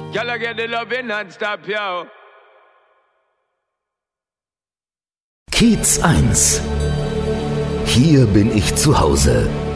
Y'all get the loving non-stop, yo. Kiez 1. Hier bin ich zu Hause.